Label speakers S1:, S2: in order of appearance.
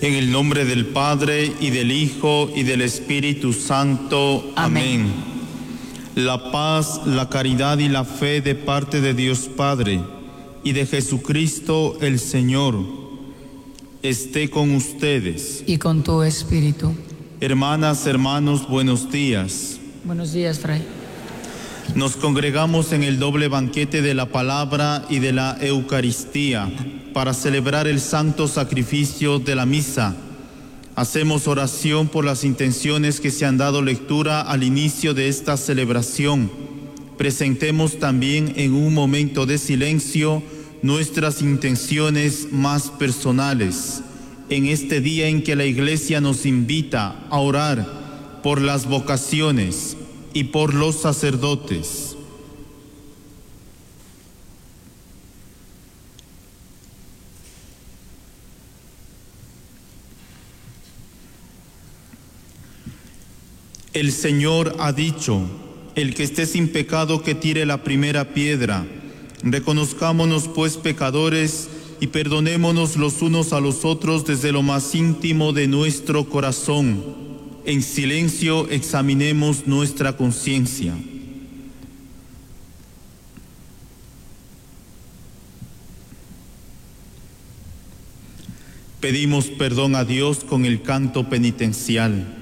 S1: En el nombre del Padre, y del Hijo, y del Espíritu Santo. Amén. La paz, la caridad y la fe de parte de Dios Padre y de Jesucristo el Señor esté con ustedes.
S2: Y con tu espíritu.
S1: Hermanas, hermanos, buenos días.
S2: Buenos días, Fray.
S1: Nos congregamos en el doble banquete de la palabra y de la Eucaristía para celebrar el santo sacrificio de la misa. Hacemos oración por las intenciones que se han dado lectura al inicio de esta celebración. Presentemos también en un momento de silencio nuestras intenciones más personales, en este día en que la Iglesia nos invita a orar por las vocaciones y por los sacerdotes. El Señor ha dicho: el que esté sin pecado que tire la primera piedra. Reconozcámonos pues pecadores y perdonémonos los unos a los otros desde lo más íntimo de nuestro corazón. En silencio examinemos nuestra conciencia. Pedimos perdón a Dios con el canto penitencial.